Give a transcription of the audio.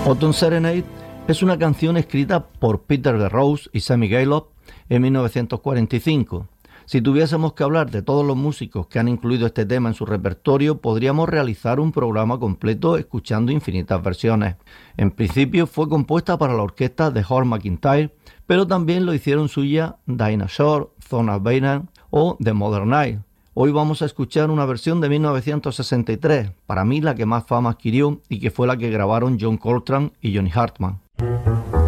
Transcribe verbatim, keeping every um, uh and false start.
Autumn Serenade es una canción escrita por Peter DeRose y Sammy Gallop en mil novecientos cuarenta y cinco. Si tuviésemos que hablar de todos los músicos que han incluido este tema en su repertorio, podríamos realizar un programa completo escuchando infinitas versiones. En principio fue compuesta para la orquesta de Howard McIntyre, pero también lo hicieron suya Dinah Shore, Zona Bainer o The Modern Night. Hoy vamos a escuchar una versión de mil novecientos sesenta y tres, para mí la que más fama adquirió y que fue la que grabaron John Coltrane y Johnny Hartman.